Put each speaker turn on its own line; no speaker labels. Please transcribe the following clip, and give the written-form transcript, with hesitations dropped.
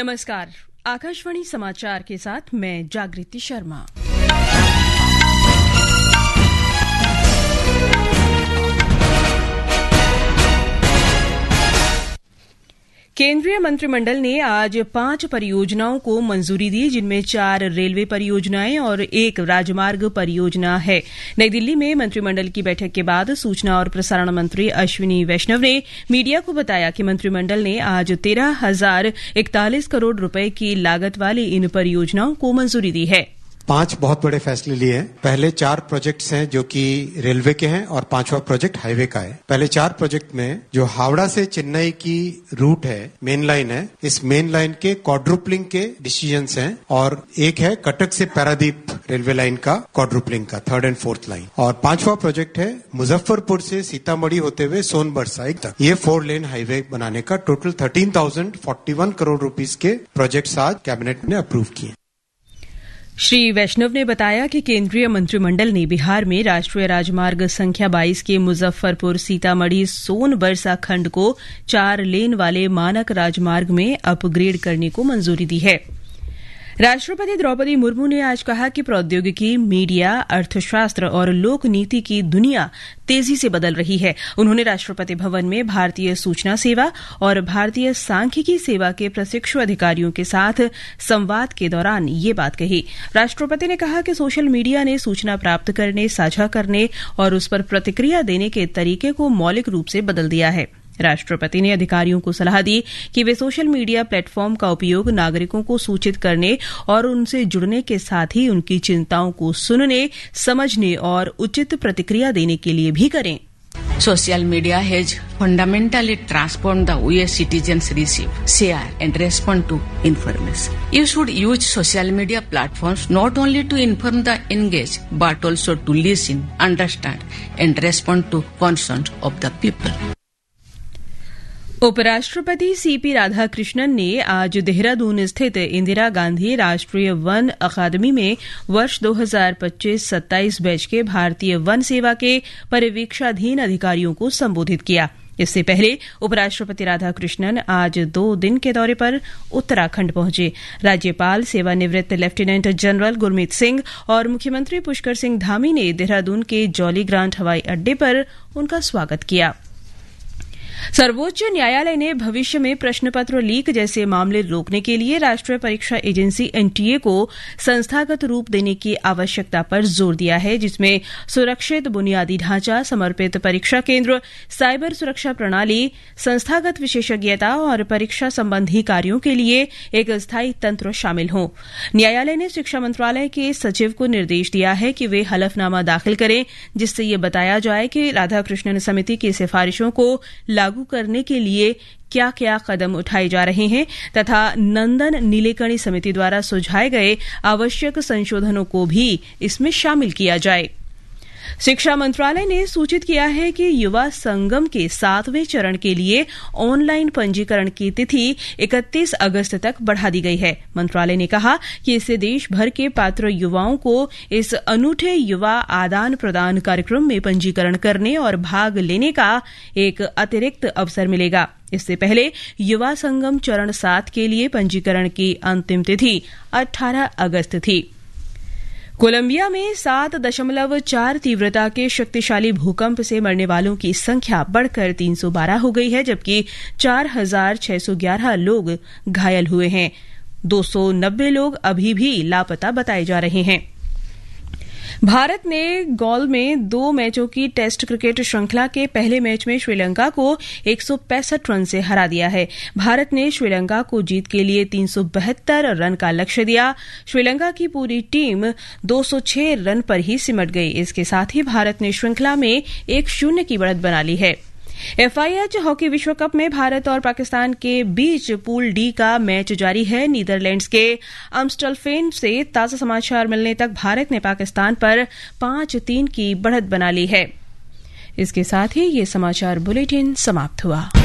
नमस्कार, आकाशवाणी समाचार के साथ मैं जागृति शर्मा। केंद्रीय मंत्रिमंडल ने आज 5 परियोजनाओं को मंजूरी दी, जिनमें 4 रेलवे परियोजनाएं और 1 राजमार्ग परियोजना है। नई दिल्ली में मंत्रिमंडल की बैठक के बाद सूचना और प्रसारण मंत्री अश्विनी वैष्णव ने मीडिया को बताया कि मंत्रिमंडल ने आज 13,041 करोड़ रुपए की लागत वाली इन परियोजनाओं को मंजूरी दी है।
5 बहुत बड़े फैसले लिए हैं। पहले 4 प्रोजेक्ट्स हैं जो कि रेलवे के हैं और 5वां प्रोजेक्ट हाईवे का है। पहले 4 प्रोजेक्ट में जो हावड़ा से चेन्नई की रूट है, मेन लाइन है, इस मेन लाइन के क्वाड्रुपलिंग के डिसीजंस हैं और एक है कटक से पारादीप रेलवे लाइन का क्वाड्रुपलिंग का 3rd and 4th लाइन। और 5वां प्रोजेक्ट है मुजफ्फरपुर से सीतामढ़ी होते हुए सोनबरसाई तक ये 4 लेन हाईवे बनाने का। टोटल 13,041 करोड़ रुपीस के प्रोजेक्ट्स आज कैबिनेट ने अप्रूव किए।
श्री वैष्णव ने बताया कि केंद्रीय मंत्रिमंडल ने बिहार में राष्ट्रीय राजमार्ग संख्या 22 के मुजफ्फरपुर सीतामढ़ी सोनबरसा खंड को 4 लेन वाले मानक राजमार्ग में अपग्रेड करने को मंजूरी दी है। राष्ट्रपति द्रौपदी मुर्मू ने आज कहा कि प्रौद्योगिकी, मीडिया, अर्थशास्त्र और लोक नीति की दुनिया तेजी से बदल रही है। उन्होंने राष्ट्रपति भवन में भारतीय सूचना सेवा और भारतीय सांख्यिकी सेवा के प्रशिक्षु अधिकारियों के साथ संवाद के दौरान ये बात कही। राष्ट्रपति ने कहा कि सोशल मीडिया ने सूचना प्राप्त करने, साझा करने और उस पर प्रतिक्रिया देने के तरीके को मौलिक रूप से बदल दिया है। राष्ट्रपति ने अधिकारियों को सलाह दी कि वे सोशल मीडिया प्लेटफॉर्म का उपयोग नागरिकों को सूचित करने और उनसे जुड़ने के साथ ही उनकी चिंताओं को सुनने, समझने और उचित प्रतिक्रिया देने के लिए भी करें।
Social media has fundamentally transformed the way citizens receive, share and respond to information. You should use social media platforms not only to inform the engaged, but also to listen, understand and respond to concerns of the people.
उपराष्ट्रपति CP Radhakrishnan ने आज देहरादून स्थित इंदिरा गांधी राष्ट्रीय one अकादमी में वर्ष 2025-27 batch के भारतीय one सेवा के परिवीक्षाधीन अधिकारियों को संबोधित किया। इससे पहले उपराष्ट्रपति राधाकृष्णन आज 2 दिन के दौरे पर उत्तराखंड पहुंचे। राज्यपाल, सेवानिवृत्त लेफ्टिनेंट जनरल गुरमीत सिंह और मुख्यमंत्री पुष्कर सिंह धामी ने देहरादून के जॉली ग्रांट हवाई अड्डे पर उनका स्वागत किया। सर्वोच्च न्यायालय ने भविष्य में प्रश्नपत्र लीक जैसे मामले रोकने के लिए राष्ट्रीय परीक्षा एजेंसी एनटीए को संस्थागत रूप देने की आवश्यकता पर जोर दिया है, जिसमें सुरक्षित बुनियादी ढांचा, समर्पित परीक्षा केंद्र, साइबर सुरक्षा प्रणाली, संस्थागत विशेषज्ञता और परीक्षा संबंधी कार्यों के लिए एक स्थायी तंत्र शामिल हो। न्यायालय ने शिक्षा मंत्रालय के सचिव को निर्देश दिया है कि वे हलफनामा दाखिल करें, जिससे ये बताया जाए कि राधाकृष्णन समिति की सिफारिशों को लागू करने के लिए क्या क्या कदम उठाए जा रहे हैं तथा नंदन नीलेकणी समिति द्वारा सुझाए गए आवश्यक संशोधनों को भी इसमें शामिल किया जाए। शिक्षा मंत्रालय ने सूचित किया है कि युवा संगम के 7वें चरण के लिए ऑनलाइन पंजीकरण की तिथि 31 अगस्त तक बढ़ा दी गई है। मंत्रालय ने कहा कि इससे देश भर के पात्र युवाओं को इस अनूठे युवा आदान प्रदान कार्यक्रम में पंजीकरण करने और भाग लेने का एक अतिरिक्त अवसर मिलेगा। इससे पहले युवा संगम चरण 7 के लिए पंजीकरण की अंतिम तिथि 18 अगस्त थी। कोलंबिया में 7.4 तीव्रता के शक्तिशाली भूकंप से मरने वालों की संख्या बढ़कर 312 हो गई है, जबकि 4,611 लोग घायल हुए हैं। 290 लोग अभी भी लापता बताए जा रहे हैं। भारत ने गौल में 2 मैचों की टेस्ट क्रिकेट श्रृंखला के पहले मैच में श्रीलंका को 165 रन से हरा दिया है। भारत ने श्रीलंका को जीत के लिए 372 रन का लक्ष्य दिया। श्रीलंका की पूरी टीम 206 रन पर ही सिमट गई। इसके साथ ही भारत ने श्रृंखला में 1-0 की बढ़त बना ली है। FIH हॉकी विश्व कप में भारत और पाकिस्तान के बीच पूल डी का मैच जारी है। नीदरलैंड्स के अम्स्टलफेन से ताजा समाचार मिलने तक भारत ने पाकिस्तान पर 5-3 की बढ़त बना ली है। इसके साथ ही ये समाचार बुलेटिन समाप्त हुआ।